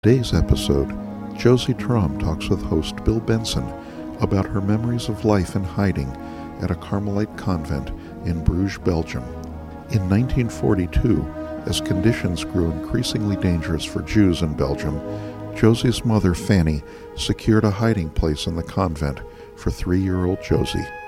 Today's episode, Josie Trum talks with host Bill Benson about her memories of life in hiding at a Carmelite convent in Bruges, Belgium. In 1942, as conditions grew increasingly dangerous for Jews in Belgium, Josie's mother, Fanny, secured a hiding place in the convent for 3-year-old Josie.